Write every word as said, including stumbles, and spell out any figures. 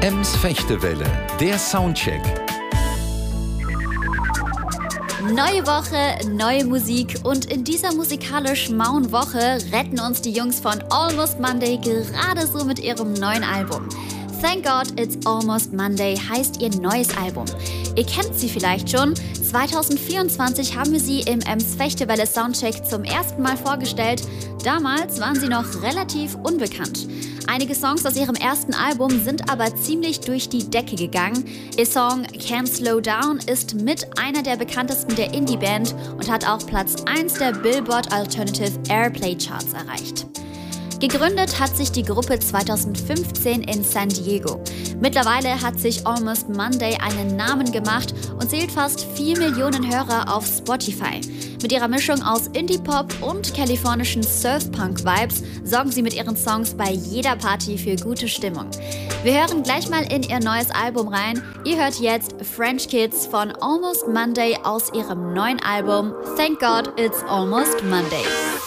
Ems Fechtewelle, der Soundcheck. Neue Woche, neue Musik und in dieser musikalisch mauen Woche retten uns die Jungs von Almost Monday gerade so mit ihrem neuen Album. Thank God It's Almost Monday heißt ihr neues Album. Ihr kennt sie vielleicht schon. zwanzig vierundzwanzig haben wir sie im Ems Fechtewelle Soundcheck zum ersten Mal vorgestellt. Damals waren sie noch relativ unbekannt. Einige Songs aus ihrem ersten Album sind aber ziemlich durch die Decke gegangen. Ihr Song Can't Slow Down ist mit einer der bekanntesten der Indie-Band und hat auch Platz eins der Billboard Alternative Airplay Charts erreicht. Gegründet hat sich die Gruppe zwanzig fünfzehn in San Diego. Mittlerweile hat sich Almost Monday einen Namen gemacht und zählt fast vier Millionen Hörer auf Spotify. Mit ihrer Mischung aus Indie-Pop und kalifornischen Surf-Punk-Vibes sorgen sie mit ihren Songs bei jeder Party für gute Stimmung. Wir hören gleich mal in ihr neues Album rein. Ihr hört jetzt French Kids von Almost Monday aus ihrem neuen Album Thank God It's Almost Monday.